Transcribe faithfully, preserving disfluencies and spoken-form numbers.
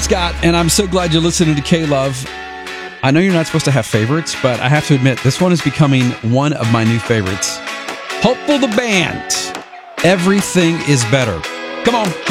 Scott, and I'm so glad you're listening to K-Love. I know you're not supposed to have favorites, but I have to admit, this one is becoming one of my new favorites. Hopeful the band. Everything is better. Come on.